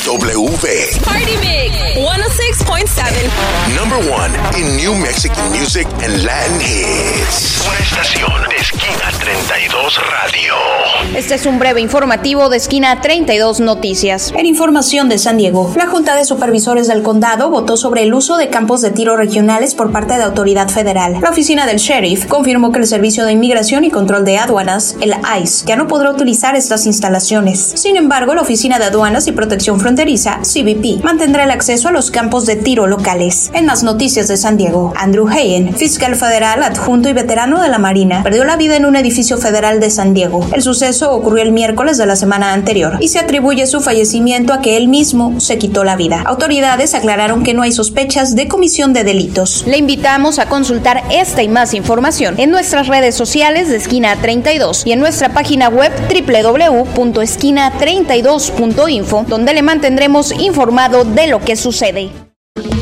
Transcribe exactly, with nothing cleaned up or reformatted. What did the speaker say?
W B. Party Mix one oh six point seven. Number one in New Mexican music and Latin hits. Una estación de Esquina treinta y dos Radio. Este es un breve informativo de Esquina treinta y dos Noticias. En información de San Diego, la Junta de Supervisores del Condado votó sobre el uso de campos de tiro regionales por parte de autoridad federal. La oficina del sheriff confirmó que el Servicio de Inmigración y Control de Aduanas, el I C E, ya no podrá utilizar estas instalaciones. Sin embargo, la Oficina de Aduanas y Protección Fronteriza, C B P, mantendrá el acceso a los campos de tiro locales. En más noticias de San Diego, Andrew Hayen, fiscal federal adjunto y veterano de la Marina, perdió la vida en un edificio federal de San Diego. El suceso ocurrió el miércoles de la semana anterior y se atribuye su fallecimiento a que él mismo se quitó la vida. Autoridades aclararon que no hay sospechas de comisión de delitos. Le invitamos a consultar esta y más información en nuestras redes sociales de Esquina treinta y dos y en nuestra página web doble u doble u doble u punto esquina treinta y dos punto info, donde le mantendremos informado de lo que sucede.